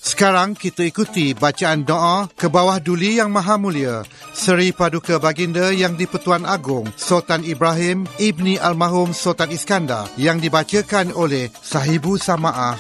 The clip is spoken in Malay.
Sekarang kita ikuti bacaan doa ke bawah duli Yang Maha Mulia, Seri Paduka Baginda Yang di-Pertuan Agong Sultan Ibrahim Ibni Almarhum Sultan Iskandar, yang dibacakan oleh Sahibu Samaah